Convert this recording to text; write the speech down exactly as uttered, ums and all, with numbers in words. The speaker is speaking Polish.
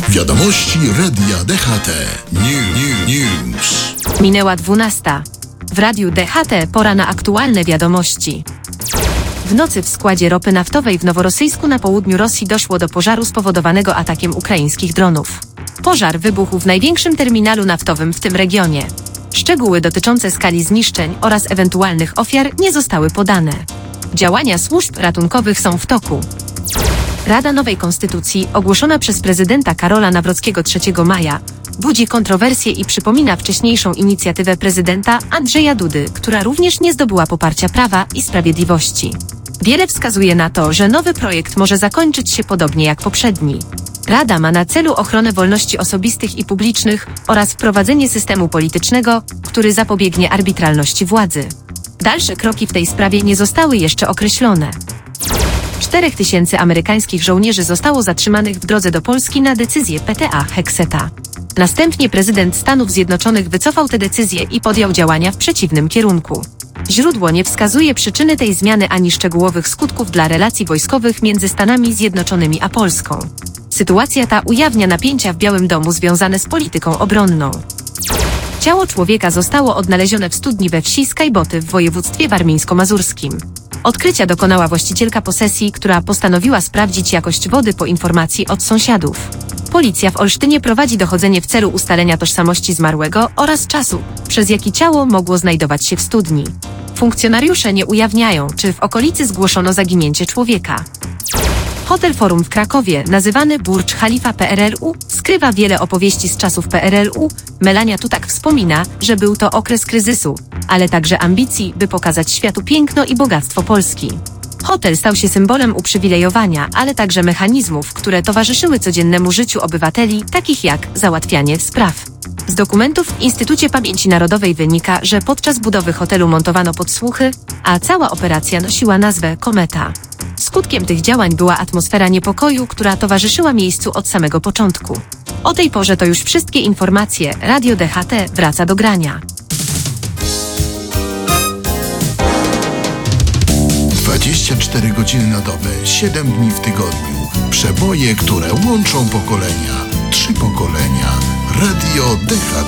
Wiadomości Radia D H T. New, News. Minęła dwunasta. W Radiu D H T pora na aktualne wiadomości. W nocy w składzie ropy naftowej w Noworosyjsku na południu Rosji doszło do pożaru spowodowanego atakiem ukraińskich dronów. Pożar wybuchł w największym terminalu naftowym w tym regionie. Szczegóły dotyczące skali zniszczeń oraz ewentualnych ofiar nie zostały podane. Działania służb ratunkowych są w toku. Rada nowej konstytucji, ogłoszona przez prezydenta Karola Nawrockiego trzeciego maja, budzi kontrowersje i przypomina wcześniejszą inicjatywę prezydenta Andrzeja Dudy, która również nie zdobyła poparcia Prawa i Sprawiedliwości. Wiele wskazuje na to, że nowy projekt może zakończyć się podobnie jak poprzedni. Rada ma na celu ochronę wolności osobistych i publicznych oraz wprowadzenie systemu politycznego, który zapobiegnie arbitralności władzy. Dalsze kroki w tej sprawie nie zostały jeszcze określone. Czterech tysięcy amerykańskich żołnierzy zostało zatrzymanych w drodze do Polski na decyzję P T A Hexeta. Następnie prezydent Stanów Zjednoczonych wycofał tę decyzję i podjął działania w przeciwnym kierunku. Źródło nie wskazuje przyczyny tej zmiany ani szczegółowych skutków dla relacji wojskowych między Stanami Zjednoczonymi a Polską. Sytuacja ta ujawnia napięcia w Białym Domu związane z polityką obronną. Ciało człowieka zostało odnalezione w studni we wsi Skajboty w województwie warmińsko-mazurskim. Odkrycia dokonała właścicielka posesji, która postanowiła sprawdzić jakość wody po informacji od sąsiadów. Policja w Olsztynie prowadzi dochodzenie w celu ustalenia tożsamości zmarłego oraz czasu, przez jaki ciało mogło znajdować się w studni. Funkcjonariusze nie ujawniają, czy w okolicy zgłoszono zaginięcie człowieka. Hotel Forum w Krakowie, nazywany Burcz Khalifa P R L U, skrywa wiele opowieści z czasów P R L U. Melania Tutak wspomina, że był to okres kryzysu, ale także ambicji, by pokazać światu piękno i bogactwo Polski. Hotel stał się symbolem uprzywilejowania, ale także mechanizmów, które towarzyszyły codziennemu życiu obywateli, takich jak załatwianie spraw. Z dokumentów w Instytucie Pamięci Narodowej wynika, że podczas budowy hotelu montowano podsłuchy, a cała operacja nosiła nazwę Kometa. Skutkiem tych działań była atmosfera niepokoju, która towarzyszyła miejscu od samego początku. O tej porze to już wszystkie informacje. Radio D H T wraca do grania. dwadzieścia cztery godziny na dobę, siedem dni w tygodniu. Przeboje, które łączą pokolenia. Trzy pokolenia. Radio D H